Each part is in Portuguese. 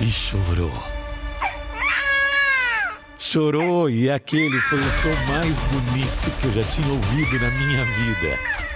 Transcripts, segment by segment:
e chorou. Chorou, e aquele foi o som mais bonito que eu já tinha ouvido na minha vida.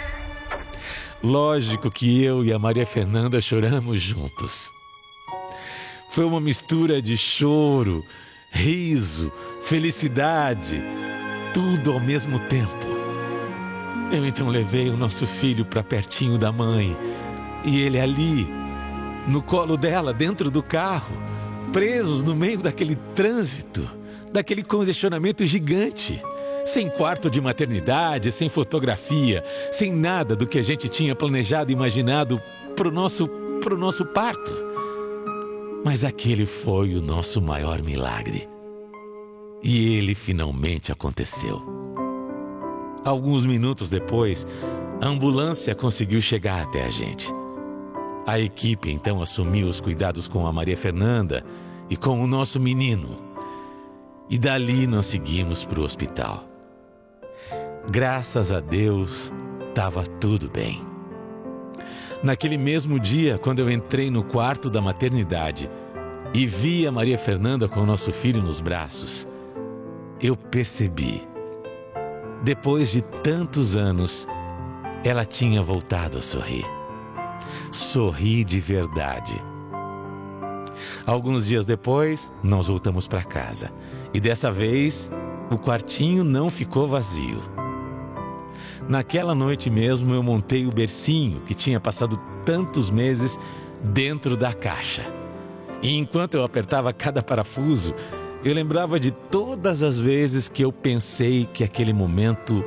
Lógico que eu e a Maria Fernanda choramos juntos. Foi uma mistura de choro, riso, felicidade, tudo ao mesmo tempo. Eu então levei o nosso filho para pertinho da mãe, e ele ali, no colo dela, dentro do carro, presos no meio daquele trânsito, daquele congestionamento gigante, sem quarto de maternidade, sem fotografia, sem nada do que a gente tinha planejado e imaginado pro nosso parto. Mas aquele foi o nosso maior milagre. E ele finalmente aconteceu. Alguns minutos depois, a ambulância conseguiu chegar até a gente. A equipe então assumiu os cuidados com a Maria Fernanda e com o nosso menino. E dali nós seguimos para o hospital. Graças a Deus, estava tudo bem. Naquele mesmo dia, quando eu entrei no quarto da maternidade e vi a Maria Fernanda com o nosso filho nos braços, eu percebi, depois de tantos anos, ela tinha voltado a sorrir. Sorrir de verdade. Alguns dias depois, nós voltamos para casa. E dessa vez, o quartinho não ficou vazio. Naquela noite mesmo, eu montei o bercinho que tinha passado tantos meses dentro da caixa. E enquanto eu apertava cada parafuso, eu lembrava de todas as vezes que eu pensei que aquele momento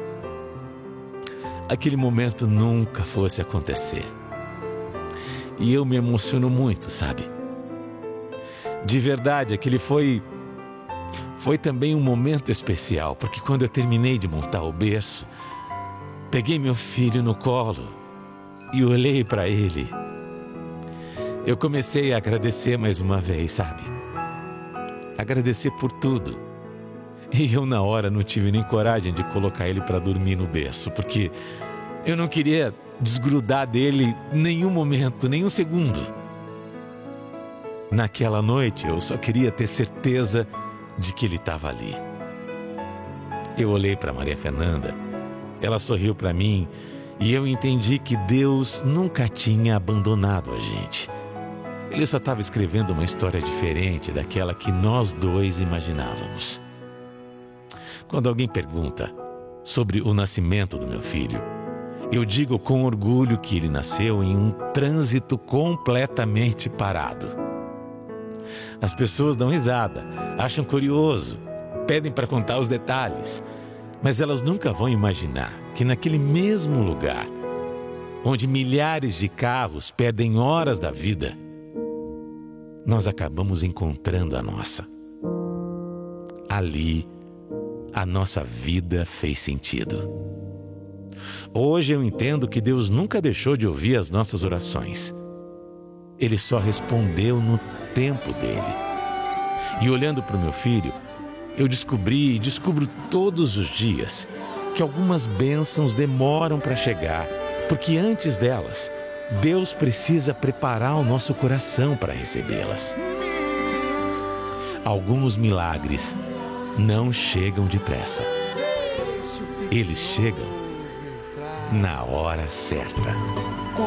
nunca fosse acontecer. E eu me emociono muito, sabe? De verdade, aquele foi também um momento especial, porque quando eu terminei de montar o berço, peguei meu filho no colo e olhei para ele. Eu comecei a agradecer mais uma vez, sabe? Agradecer por tudo. E eu na hora não tive nem coragem de colocar ele para dormir no berço, porque eu não queria desgrudar dele nenhum momento, nenhum segundo. Naquela noite eu só queria ter certeza de que ele estava ali. Eu olhei para Maria Fernanda, ela sorriu para mim e eu entendi que Deus nunca tinha abandonado a gente. Ele só estava escrevendo uma história diferente daquela que nós dois imaginávamos. Quando alguém pergunta sobre o nascimento do meu filho, eu digo com orgulho que ele nasceu em um trânsito completamente parado. As pessoas dão risada, acham curioso, pedem para contar os detalhes, mas elas nunca vão imaginar que naquele mesmo lugar, onde milhares de carros perdem horas da vida, nós acabamos encontrando a nossa. Ali, a nossa vida fez sentido. Hoje eu entendo que Deus nunca deixou de ouvir as nossas orações. Ele só respondeu no tempo dele. E olhando para o meu filho, eu descobri e descubro todos os dias que algumas bênçãos demoram para chegar, porque antes delas, Deus precisa preparar o nosso coração para recebê-las. Alguns milagres não chegam depressa. Eles chegam na hora certa.